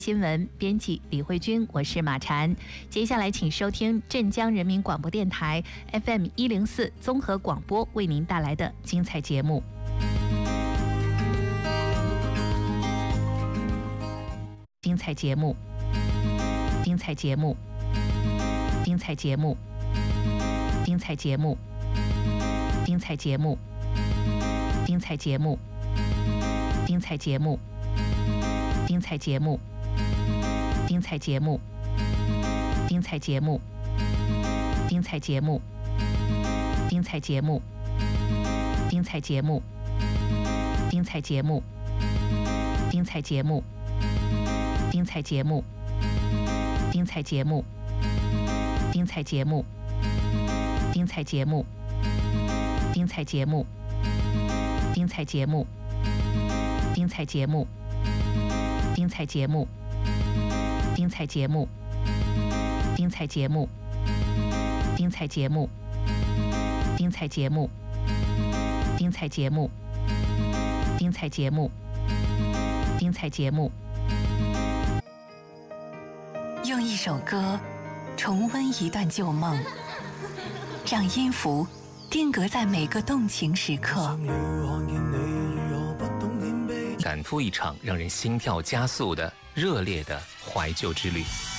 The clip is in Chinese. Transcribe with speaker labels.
Speaker 1: 新闻编辑李慧君，我是马婵。接下来请收听镇江人民广播电台 FM104 综合广播为您带来的精彩节目。精彩节目，精彩节目，精彩节目，精彩节目，精彩节目，精彩节目，精彩节目，精彩节目。精彩节目，精彩节目，精彩节目，精彩节目，精彩节目，精彩节目，精彩节目，精彩节目，精彩节目，精彩节目，精彩节目，精彩节目，精彩节目，精彩节目，精彩节目。精彩节目，精彩节目，精彩节目，精彩节目，精彩节目，精彩节目，精彩节目。
Speaker 2: 用一首歌重温一段旧梦，让音符定格在每个动情时刻，
Speaker 3: 赶赴一场让人心跳加速的热烈的怀旧之旅。